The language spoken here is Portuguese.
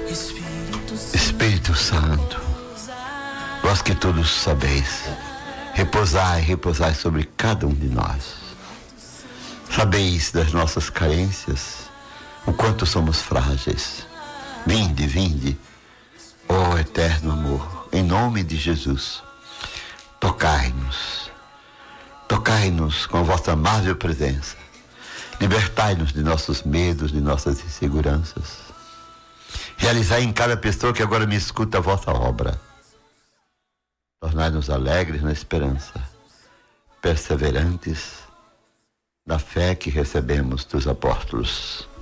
Espírito Santo, vós que todos sabeis, repousai sobre cada um de nós. Sabeis das nossas carências, o quanto somos frágeis. Vinde, ó eterno amor, em nome de Jesus, tocai-nos com a vossa amável presença, libertai-nos de nossos medos, de nossas inseguranças, realizai em cada pessoa que agora me escuta a vossa obra, tornai-nos alegres na esperança, perseverantes na fé que recebemos dos apóstolos.